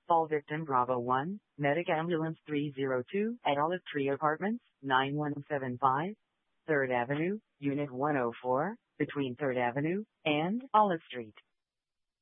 Call victim Bravo 1, Medic Ambulance 302 at Olive Tree Apartments, 9175, 3rd Avenue, Unit 104, between 3rd Avenue and Olive Street.